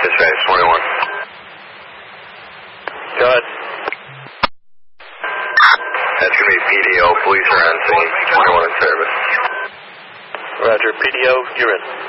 Dispatch 21. Go ahead. That's going to be PDO. Police are on scene. 21 in service. Roger. PDO, you're in.